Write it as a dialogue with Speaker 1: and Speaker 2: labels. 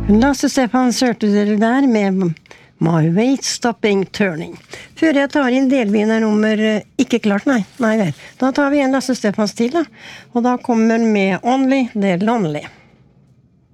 Speaker 1: Lasse Stefans hørte dere der med My Weight Stopping Turning. Før jeg tar inn delvinernummer ikke klart, nei vel. Da tar vi en Lasse Stefans til da. Og da kommer med Only the Lonely.